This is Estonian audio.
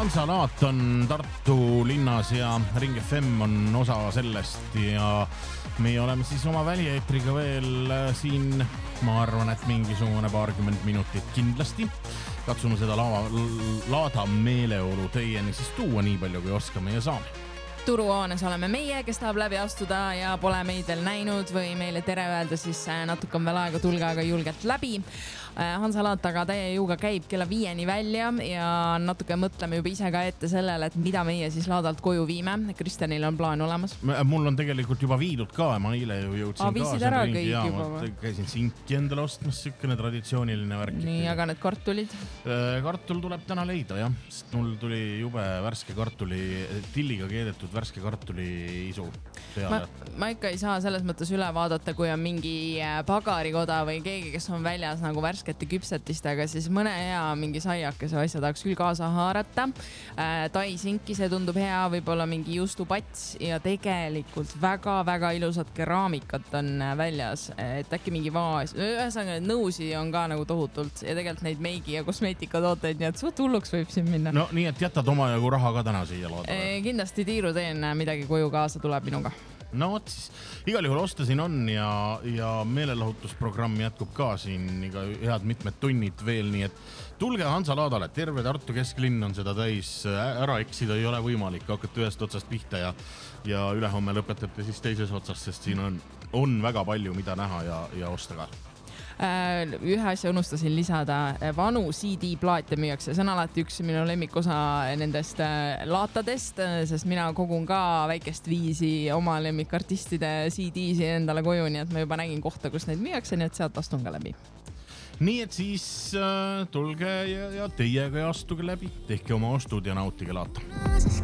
Hansalaat on Tartu linnas ja Ring FM on osa sellest ja meie oleme siis oma välieetriga veel siin, ma arvan, et mingisugune paarkümmend minutit kindlasti. Katsume seda laada meeleolu teieni siis tuua nii palju, kui oskame ja saame. Turuhoones oleme meie, kes tahab läbi astuda ja pole meid veel näinud või meile tere öelda, siis natuke on veel aega, tulge aga julgelt läbi. Hansalaat aga täie jõuga käib kella 5 välja ja natuke mõtleme juba ise ka ette sellele, et mida meie siis laadalt koju viime. Kristjanil on plaan olemas. Mul on tegelikult juba viidud ka, ma eile ju jõudsin viisid ära kõik juba või? Käisin sinki endale ostmas, sükene traditsiooniline värk. Nii, aga need kartulid? Kartul tuleb täna leida, jah. Sest mul tuli jube värske kartuli, tilliga keedetud värske kartuli isu peale. Ma ikka ei saa selles mõttes üle vaadata, kui on mingi pagarikoda või keegi, kes on väljas nagu värskete küpsetistega, siis mõne hea mingi saiakese asja tahaks küll kaasa haarata. Tai sinki, see tundub hea, võib-olla mingi justupats ja tegelikult väga-väga ilusad keraamikat on väljas, et äkki mingi vaas. Ühesõnaga, nõusi on ka nagu tohutult ja tegelikult neid meigi ja kosmeetikatooteid, nii et suht hulluks võib siin minna. No nii, et jätad oma jagu raha ka täna siia loodama. Kindlasti tiiru teen, midagi koju kaasa tuleb minuga. No võt siis, igal juhul osta siin on ja meelelahutusprogramm jätkub ka siin iga head mitmed tunnid veel, nii et tulge Hansalaadale, terve Tartu kesklinn on seda täis, ära eksida ei ole võimalik, hakkate ühest otsast pihta ja ülehomme lõpetate siis teises otsas, sest siin on väga palju, mida näha ja osta ka. Ühe asja unustasin lisada, vanu CD-plaate müüakse, see on alati üks minu lemmikosa nendest laatadest, sest mina kogun ka väikest viisi oma lemmikartistide CD-si endale koju, nii et ma juba nägin kohta, kus neid müüakse, nii et sealt astun ka läbi. Nii et siis tulge ja teiega ja astuge läbi, tehke oma ostud ja nautige laata.